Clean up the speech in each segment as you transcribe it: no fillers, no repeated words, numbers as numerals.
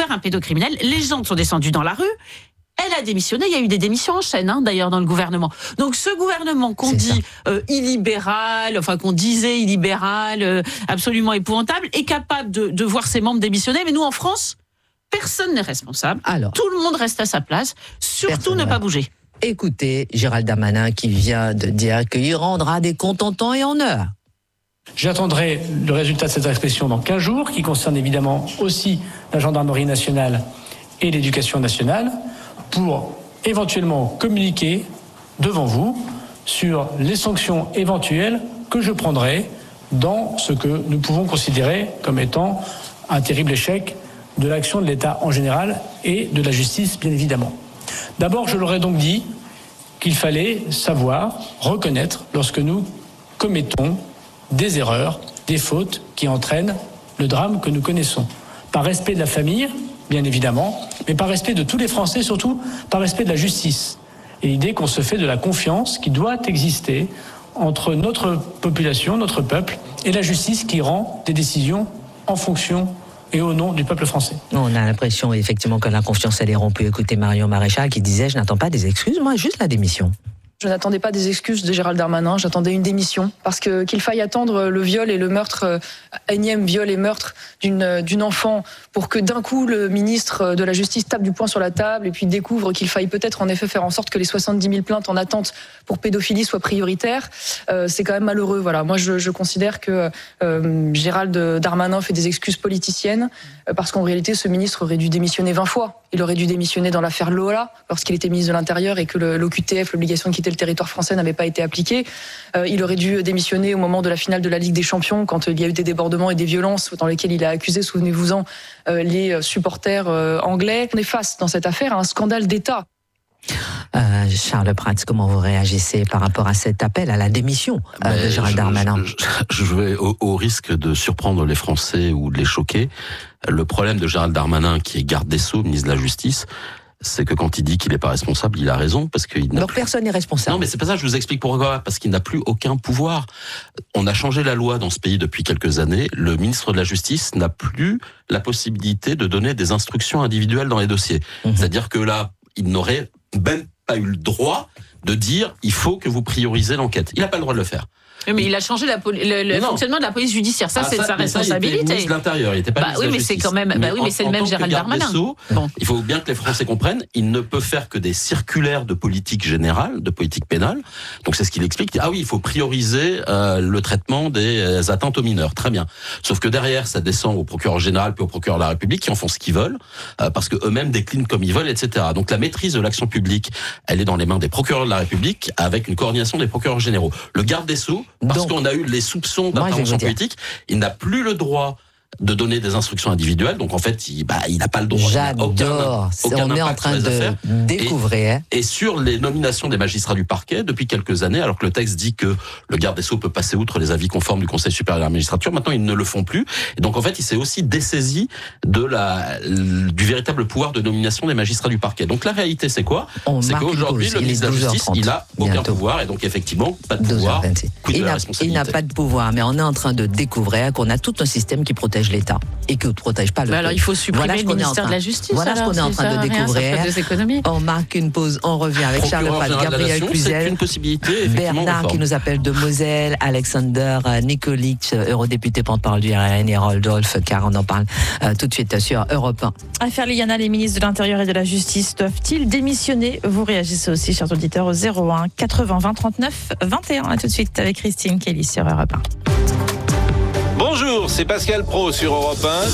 découvert un pédocriminel. Les gens sont descendus dans la rue. Elle a démissionné. Il y a eu des démissions en chaîne, d'ailleurs, dans le gouvernement. Donc, ce gouvernement qu'on dit illibéral, qu'on disait illibéral, absolument épouvantable, est capable de voir ses membres démissionner. Mais nous, en France, personne n'est responsable. Alors, tout le monde reste à sa place. Surtout ne pas bouger. Écoutez, Gérald Darmanin qui vient de dire qu'il rendra des comptes en temps et en heure. J'attendrai le résultat de cette inspection dans 15 jours, qui concerne évidemment aussi la gendarmerie nationale et l'éducation nationale, pour éventuellement communiquer devant vous sur les sanctions éventuelles que je prendrai dans ce que nous pouvons considérer comme étant un terrible échec de l'action de l'État en général et de la justice, bien évidemment. D'abord, je leur ai donc dit qu'il fallait savoir, reconnaître lorsque nous commettons des erreurs, des fautes qui entraînent le drame que nous connaissons. Par respect de la famille, bien évidemment, mais par respect de tous les Français, surtout par respect de la justice. Et l'idée qu'on se fait de la confiance qui doit exister entre notre population, notre peuple, et la justice qui rend des décisions en fonction et au nom du peuple français. On a l'impression effectivement que la confiance elle est rompue. Écoutez Marion Maréchal qui disait « Je n'attends pas des excuses, moi juste la démission ». Je n'attendais pas des excuses de Gérald Darmanin, j'attendais une démission. Parce qu'il faille attendre le viol et le meurtre, énième viol et meurtre d'une enfant, pour que d'un coup le ministre de la Justice tape du poing sur la table et puis découvre qu'il faille peut-être en effet faire en sorte que les 70 000 plaintes en attente pour pédophilie soient prioritaires, c'est quand même malheureux. Voilà. Moi je considère que Gérald Darmanin fait des excuses politiciennes, parce qu'en réalité ce ministre aurait dû démissionner 20 fois. Il aurait dû démissionner dans l'affaire Lola, lorsqu'il était ministre de l'Intérieur et que l'OQTF, l'obligation de quitter le territoire français, n'avait pas été appliquée. Il aurait dû démissionner au moment de la finale de la Ligue des Champions, quand il y a eu des débordements et des violences dans lesquels il a accusé, souvenez-vous-en, les supporters anglais. On est face dans cette affaire à un scandale d'État. Charles Prats, comment vous réagissez par rapport à cet appel à la démission de Gérald Darmanin? Je vais, au risque de surprendre les Français ou de les choquer, le problème de Gérald Darmanin, qui est garde des Sceaux, ministre de la Justice, c'est que quand il dit qu'il n'est pas responsable, il a raison, parce qu'il n'a Donc personne n'est responsable. Non, mais c'est pas ça, je vous explique pourquoi. Parce qu'il n'a plus aucun pouvoir. On a changé la loi dans ce pays depuis quelques années. Le ministre de la Justice n'a plus la possibilité de donner des instructions individuelles dans les dossiers. C'est-à-dire que là, il n'aurait même pas eu le droit de dire il faut que vous priorisez l'enquête. Il n'a pas le droit de le faire. Oui, mais il a changé le fonctionnement de la police judiciaire. Ça, c'est de sa responsabilité. Il était ministre de l'Intérieur, il n'était pas ministre de la Justice. Mais c'est quand même, mais c'est le même Gérald Darmanin. Il faut bien que les Français comprennent, il ne peut faire que des circulaires de politique générale, de politique pénale. Donc c'est ce qu'il explique. Ah oui, il faut prioriser le traitement des atteintes aux mineurs. Très bien. Sauf que derrière, ça descend au procureur général puis au procureur de la République qui en font ce qu'ils veulent, parce que eux-mêmes déclinent comme ils veulent, etc. Donc la maîtrise de l'action publique, elle est dans les mains des procureurs de la République avec une coordination des procureurs généraux. Le garde des Sceaux, parce qu'on a eu les soupçons d'intervention politique, il n'a plus le droit de donner des instructions individuelles, donc en fait, il n'a pas le droit. J'adore. On est en train de découvrir. Et sur les nominations des magistrats du parquet, depuis quelques années, alors que le texte dit que le garde des Sceaux peut passer outre les avis conformes du Conseil supérieur de la magistrature, maintenant ils ne le font plus. Et donc en fait, il s'est aussi dessaisi du véritable pouvoir de nomination des magistrats du parquet. Donc la réalité, c'est quoi? C'est qu'aujourd'hui, le ministre de la Justice, il n'a aucun pouvoir, et donc effectivement, pas de pouvoir. Il n'a pas de pouvoir, mais on est en train de découvrir qu'on a tout un système qui protège l'État et qui ne protège pas le peuple. Alors il faut supprimer le ministère de la Justice. Voilà ce qu'on est en train de découvrir. On marque une pause, on revient avec Charles Prats, Gabriel Cluzel, Bernard qui nous appelle de Moselle, Alexander Nikolic, eurodéputé porte-parole du RN, et Rodolphe, car on en parle tout de suite sur Europe 1. Affaire Liliana, les ministres de l'Intérieur et de la Justice doivent-ils démissionner? Vous réagissez aussi, chers auditeurs, au 01 80 20 39 21. À tout de suite avec Christine Kelly sur Europe 1. Bonjour, c'est Pascal Praud sur Europe 1.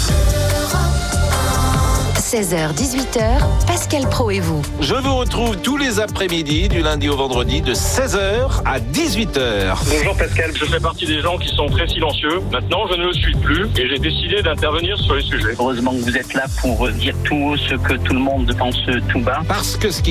16h-18h, Pascal Praud et vous. Je vous retrouve tous les après-midi, du lundi au vendredi, de 16h à 18h. Bonjour Pascal, je fais partie des gens qui sont très silencieux. Maintenant, je ne le suis plus et j'ai décidé d'intervenir sur les sujets. Heureusement que vous êtes là pour dire tout haut ce que tout le monde pense tout bas. Parce que ce qui